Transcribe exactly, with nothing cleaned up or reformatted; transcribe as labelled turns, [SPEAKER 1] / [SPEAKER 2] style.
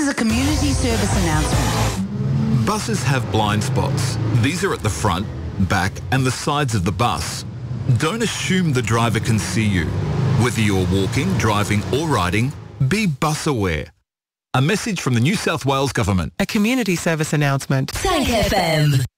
[SPEAKER 1] is a community service announcement.
[SPEAKER 2] Buses have blind spots. These are at the front, back and the sides of the bus. Don't assume the driver can see you. Whether you're walking, driving or riding, be bus aware. A message from the New South Wales Government.
[SPEAKER 3] A community service announcement.
[SPEAKER 4] Thank F M.